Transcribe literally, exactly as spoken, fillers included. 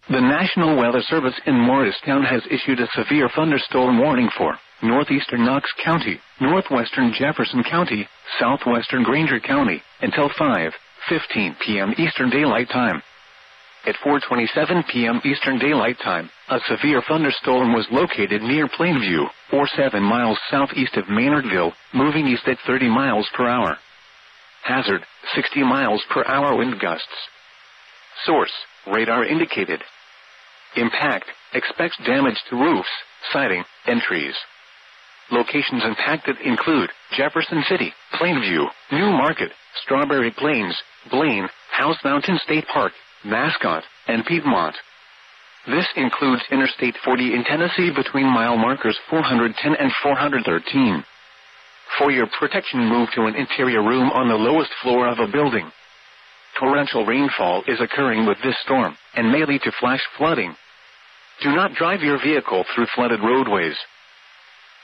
The National Weather Service in Morristown has issued a severe thunderstorm warning for northeastern Knox County, northwestern Jefferson County, southwestern Granger County, until five fifteen p m Eastern Daylight Time. At four twenty-seven p m Eastern Daylight Time, a severe thunderstorm was located near Plainview, or seven miles southeast of Maynardville, moving east at thirty miles per hour. Hazard, sixty miles per hour wind gusts. Source, radar indicated. Impact, expects damage to roofs, siding, and trees. Locations impacted include Jefferson City, Plainview, New Market, Strawberry Plains, Blaine, House Mountain State Park, Mascot, and Piedmont. This includes Interstate forty in Tennessee between mile markers four hundred ten and four hundred thirteen. For your protection, move to an interior room on the lowest floor of a building. Torrential rainfall is occurring with this storm and may lead to flash flooding. Do not drive your vehicle through flooded roadways.